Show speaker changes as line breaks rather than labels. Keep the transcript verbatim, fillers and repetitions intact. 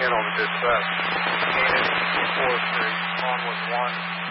ten on the dispatch. Cannon four three, on was one.